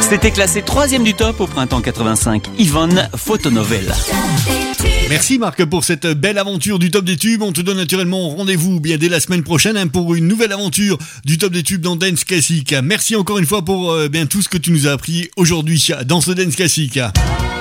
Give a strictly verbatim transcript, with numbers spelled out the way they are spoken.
C'était classé troisième du top au printemps quatre-vingt-cinq. Yvonne, Photonovelle. Merci Marc pour cette belle aventure du top des tubes. On te donne naturellement rendez-vous bien dès la semaine prochaine hein, pour une nouvelle aventure du top des tubes dans Dance Classic. Merci encore une fois pour euh, bien tout ce que tu nous as appris aujourd'hui dans ce Dance Classic.